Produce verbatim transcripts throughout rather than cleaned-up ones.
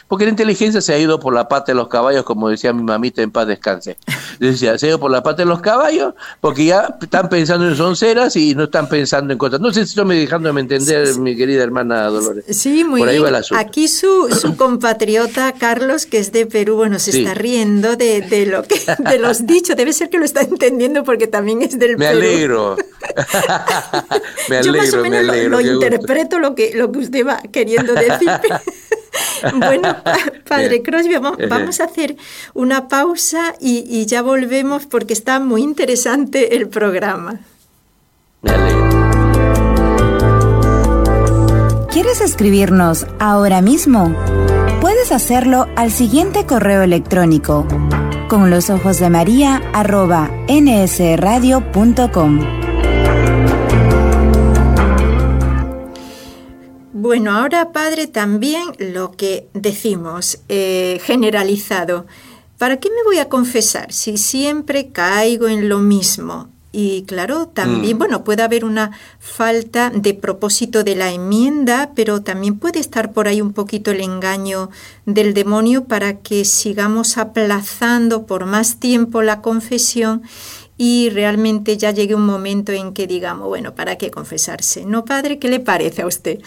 porque la inteligencia se ha ido por la pata de los caballos, como decía mi mamita, en paz descanse. Decía, se ha ido por la pata de los caballos, porque ya están pensando en sonceras y no están pensando en cosas. No sé si estoy me dejándome entender, Sí, mi querida hermana Dolores. sí, muy Por ahí bien. va el asunto. Aquí su, su compatriota Carlos, que es de Perú, bueno, se Sí. está riendo de, de lo que de los dichos. Debe ser que lo está entendiendo porque también es del Me Perú. alegro. me Yo más o alegro, me menos lo, alegro. lo Qué gusto. interpreto lo que, lo que usted va queriendo decir. Bueno, pa- padre Bien. Crosby, vamos, vamos a hacer una pausa y, y ya volvemos porque está muy interesante el programa. Me alegro. ¿Quieres escribirnos ahora mismo? Puedes hacerlo al siguiente correo electrónico: con los ojos de María arroba nsradio punto com. Bueno, ahora, padre, también lo que decimos, eh, generalizado. ¿Para qué me voy a confesar si siempre caigo en lo mismo? Y claro, también, Mm. bueno, puede haber una falta de propósito de la enmienda, pero también puede estar por ahí un poquito el engaño del demonio para que sigamos aplazando por más tiempo la confesión y realmente ya llegue un momento en que digamos, bueno, ¿para qué confesarse? ¿No, padre? ¿Qué le parece a usted?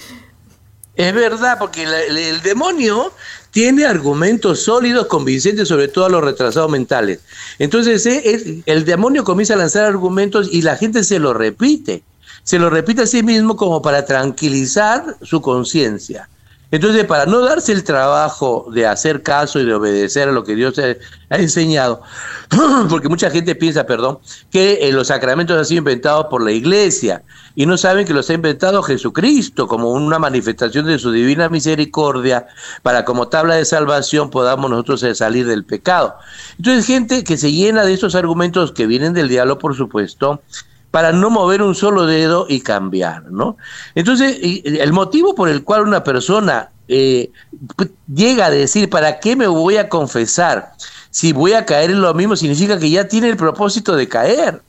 Es verdad, porque la- el, el demonio tiene argumentos sólidos, convincentes, sobre todo a los retrasados mentales. Entonces, eh, es- el demonio comienza a lanzar argumentos y la gente se lo repite. Se lo repite a sí mismo como para tranquilizar su conciencia. Entonces, para no darse el trabajo de hacer caso y de obedecer a lo que Dios ha, ha enseñado, porque mucha gente piensa, perdón, que eh, los sacramentos han sido inventados por la iglesia y no saben que los ha inventado Jesucristo como una manifestación de su divina misericordia para como tabla de salvación podamos nosotros eh, salir del pecado. Entonces, gente que se llena de estos argumentos que vienen del diablo, por supuesto, para no mover un solo dedo y cambiar, ¿no? Entonces, y- y el motivo por el cual una persona eh, p- llega a decir, ¿para qué me voy a confesar? Si voy a caer en lo mismo, significa que ya tiene el propósito de caer,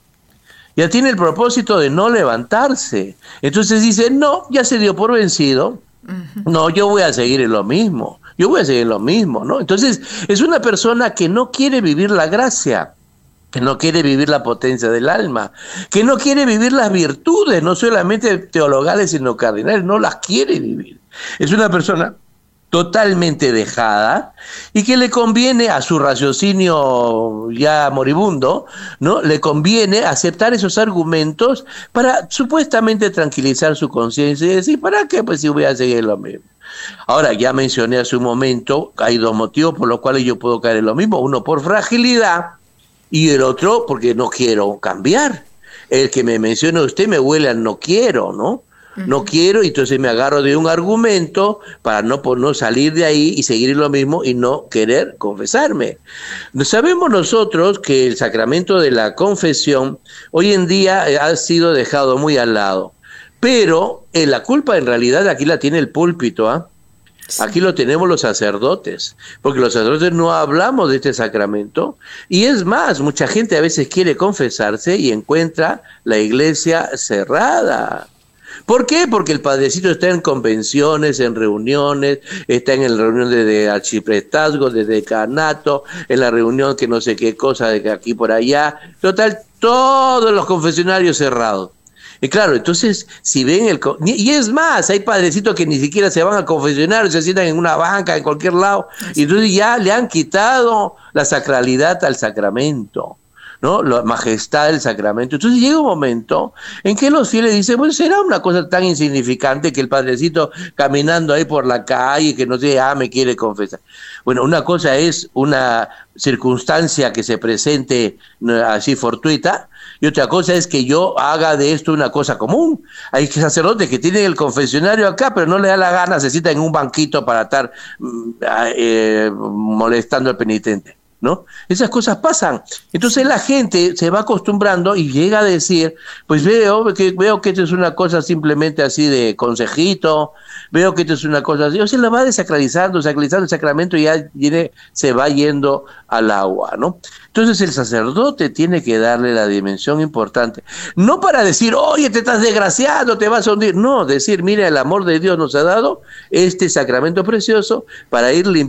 ya tiene el propósito de no levantarse. Entonces dice, no, ya se dio por vencido, no, yo voy a seguir en lo mismo, yo voy a seguir en lo mismo, ¿no? Entonces, es una persona que no quiere vivir la gracia, que no quiere vivir la potencia del alma, que no quiere vivir las virtudes, no solamente teologales, sino cardinales, no las quiere vivir. Es una persona totalmente dejada y que le conviene a su raciocinio ya moribundo, ¿no? Le conviene aceptar esos argumentos para supuestamente tranquilizar su conciencia y decir, ¿para qué? Pues si voy a seguir lo mismo. Ahora, ya mencioné hace un momento, hay dos motivos por los cuales yo puedo caer en lo mismo, uno por fragilidad y el otro porque no quiero cambiar. El que me menciona usted me huele al no quiero, ¿no? No quiero, y entonces me agarro de un argumento para no, por no salir de ahí y seguir lo mismo y no querer confesarme. Sabemos nosotros que el sacramento de la confesión hoy en día eh, ha sido dejado muy al lado, pero eh, la culpa en realidad aquí la tiene el púlpito, ¿ah? Aquí lo tenemos los sacerdotes, porque los sacerdotes no hablamos de este sacramento, y es más, mucha gente a veces quiere confesarse y encuentra la iglesia cerrada. ¿Por qué? Porque el padrecito está en convenciones, en reuniones, está en la reunión de, de archiprestazgo, de decanato, en la reunión que no sé qué cosa, de aquí por allá, total, todos los confesionarios cerrados. Y claro, entonces, si ven el... Y es más, hay padrecitos que ni siquiera se van a confesionar, se sientan en una banca, en cualquier lado, y entonces ya le han quitado la sacralidad al sacramento, ¿no? La majestad del sacramento. Entonces llega un momento en que los fieles dicen, bueno, será una cosa tan insignificante que el padrecito caminando ahí por la calle, que no sé, ah, me quiere confesar. Bueno, una cosa es una circunstancia que se presente así fortuita, y otra cosa es que yo haga de esto una cosa común. Hay sacerdotes que tienen el confesionario acá, pero no le da la gana, se sientan en un banquito para estar eh, molestando al penitente, ¿no? Esas cosas pasan. Entonces la gente se va acostumbrando y llega a decir, pues veo que veo que esto es una cosa simplemente así de consejito, veo que esto es una cosa así, o sea, la va desacralizando, sacralizando el sacramento y ya viene, se va yendo al agua, ¿no? Entonces el sacerdote tiene que darle la dimensión importante, no para decir, oye, te estás desgraciado, te vas a hundir, no, decir, mira, el amor de Dios nos ha dado este sacramento precioso para ir limpiando